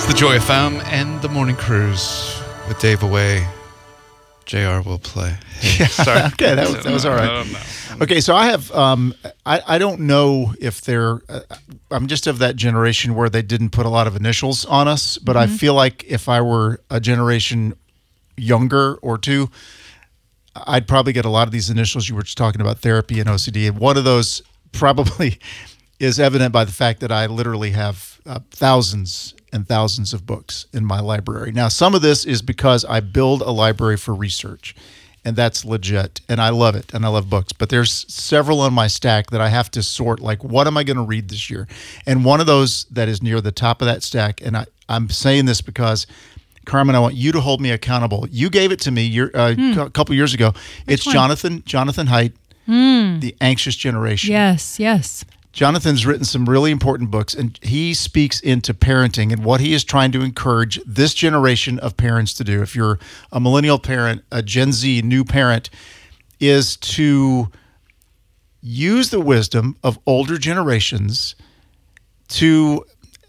The Joy FM and the Morning Cruise with Dave away. JR will play. Hey, sorry. Okay, that was all right. I don't know. Okay, so I have, I don't know if they're, I'm just of that generation where they didn't put a lot of initials on us, but I feel like if I were a generation younger or two, I'd probably get a lot of these initials. You were just talking about therapy and OCD, and one of those probably is evident by the fact that I literally have thousands and thousands of books in my library. Now, some of this is because I build a library for research, and that's legit, and I love it, and I love books. But there's several on my stack that I have to sort, like, what am I going to read this year? And one of those that is near the top of that stack, and I'm saying this because, Carmen, I want you to hold me accountable. You gave it to me a couple years ago. It's one? Jonathan Haidt, The Anxious Generation. Yes. Jonathan's written some really important books, and he speaks into parenting and what he is trying to encourage this generation of parents to do. If you're a millennial parent, a Gen Z new parent, is to use the wisdom of older generations to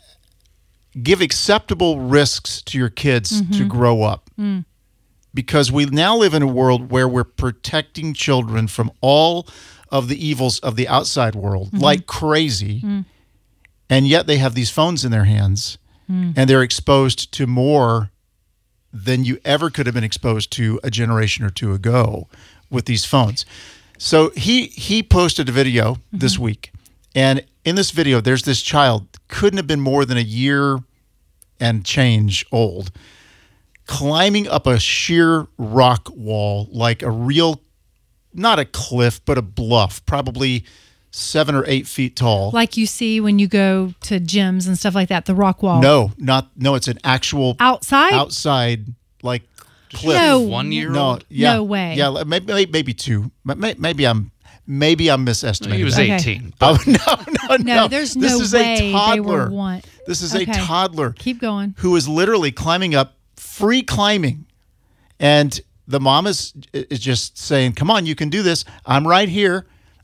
give acceptable risks to your kids to grow up. Because we now live in a world where we're protecting children from all of the evils of the outside world like crazy, and yet they have these phones in their hands, and they're exposed to more than you ever could have been exposed to a generation or two ago with these phones. So he posted a video this week, and in this video, there's this child, couldn't have been more than a year and change old, climbing up a sheer rock wall like a real, not a cliff, but a bluff, probably 7 or 8 feet tall. Like you see when you go to gyms and stuff like that, the rock wall. No, it's an actual outside like cliff. No. 1 year No, old? yeah, No way. Yeah, maybe 2. Maybe I'm misestimating. He was Okay. 18. Oh, no. No, there's this no is way a toddler. they were one. This is Okay. a toddler. Keep going. Who is literally climbing up, free climbing. And the mom is just saying, come on, you can do this. I'm right here.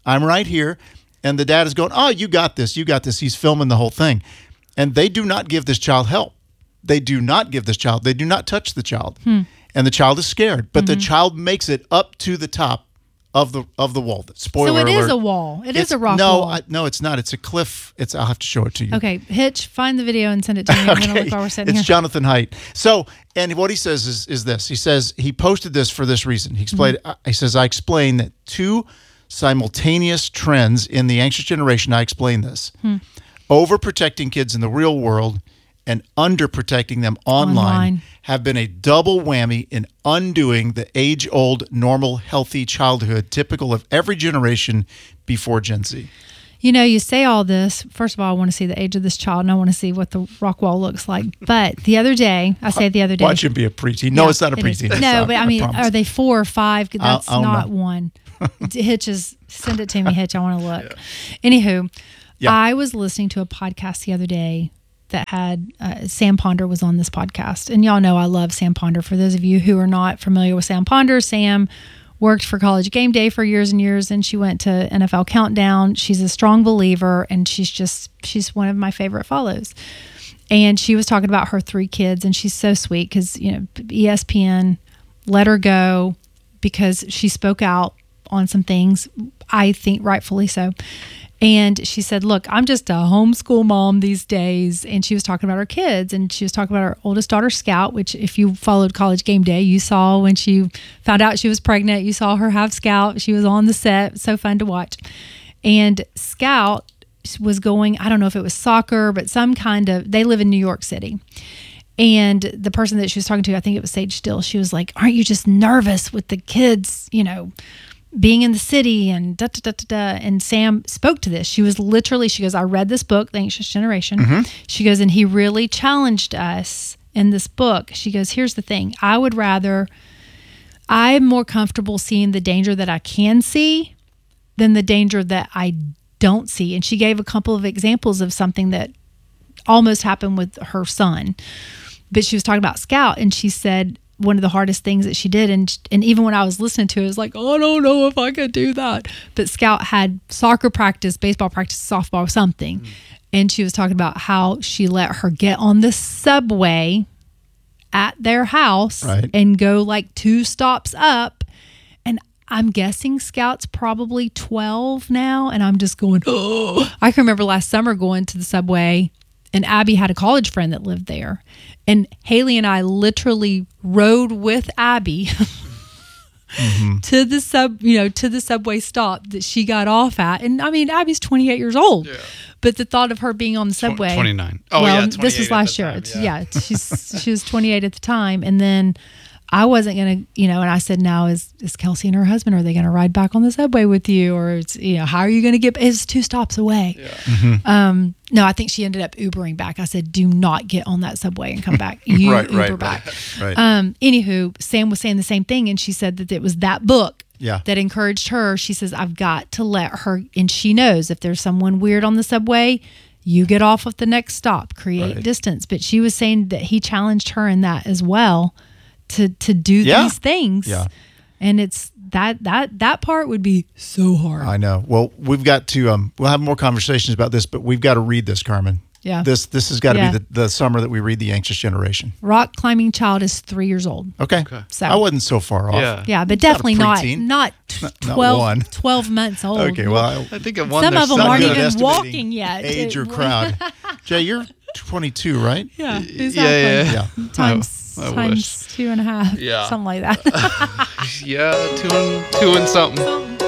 And the dad is going, oh, you got this. He's filming the whole thing. And they do not give this child help. They do not touch the child. And the child is scared. But the child makes it up to the top of the wall. Spoiler So it alert. is a wall. It is a rock wall. No, it's not. It's a cliff. I'll have to show it to you. Okay, Hitch, find the video and send it to me. I'm going to look while we're sitting It's here. Jonathan Haidt. So, and what he says is this. He says he posted this for this reason. He explained. He says, I explained that 2 simultaneous trends in the anxious generation. I explained this. Overprotecting kids in the real world and underprotecting them online have been a double whammy in undoing the age-old, normal, healthy childhood typical of every generation before Gen Z. You know, you say all this. First of all, I want to see the age of this child, and I want to see what the rock wall looks like. But the other day, Watch him be a preteen. No, Yeah, it's not a it is. preteen. No, but I mean, promise. are they 4 or 5? That's I'll not know. one. Hitch, send it to me, Hitch. I want to look. Anywho, I was listening to a podcast the other day that had Sam Ponder was on this podcast. And y'all know I love Sam Ponder. For those of you who are not familiar with Sam Ponder, Sam worked for College Game Day for years and years, and she went to NFL Countdown. She's a strong believer, and she's one of my favorite follows. And she was talking about her 3 kids, and she's so sweet because, you know, ESPN let her go because she spoke out on some things, I think rightfully so. And she said, look, I'm just a homeschool mom these days. And she was talking about her kids, and she was talking about her oldest daughter, Scout, which if you followed College Game Day, you saw when she found out she was pregnant, you saw her have Scout. She was on the set. So fun to watch. And Scout was going, I don't know if it was soccer, but they live in New York City. And the person that she was talking to, I think it was Sage Still, she was like, aren't you just nervous with the kids, you know, being in the city and And Sam spoke to this. She goes, I read this book, The Anxious Generation. She goes, and he really challenged us in this book. She goes, here's the thing. I'm more comfortable seeing the danger that I can see than the danger that I don't see. And she gave a couple of examples of something that almost happened with her son. But she was talking about Scout, and she said, one of the hardest things that she did. And even when I was listening to it, it was like, oh, I don't know if I could do that. But Scout had soccer practice, baseball practice, softball, something. And she was talking about how she let her get on the subway at their house and go like 2 stops up. And I'm guessing Scout's probably 12 now. And I'm just going, oh, I can remember last summer going to the subway, and Abby had a college friend that lived there. And Haley and I literally rode with Abby to the subway stop that she got off at. And I mean, Abby's 28 years old. Yeah. But the thought of her being on the subway. 29. Oh, well, yeah. This was last year. She was 28 at the time. And then I wasn't going to, and I said, now is Kelsey and her husband, are they going to ride back on the subway with you? Or, how are you going to get, it's 2 stops away. Yeah. No, I think she ended up Ubering back. I said, do not get on that subway and come back. You Uber back. Right. Anywho, Sam was saying the same thing. And she said that it was that book that encouraged her. She says, I've got to let her, and she knows if there's someone weird on the subway, you get off at the next stop, create distance. But she was saying that he challenged her in that as well to do these things. Yeah. And it's that part would be so hard. I know. Well, we've got to, we'll have more conversations about this, but we've got to read this, Carmen. Yeah. This has got to be the summer that we read The Anxious Generation. Rock Climbing Child is 3 years old. Okay. So I wasn't so far off. Yeah, but definitely not 12 months old. Okay, well, I think at one some of them aren't even walking yet. Age or crowd. Jay, you're 22, right? Yeah, exactly. Yeah. Times 2.5. Yeah. Something like that. Yeah, two and something.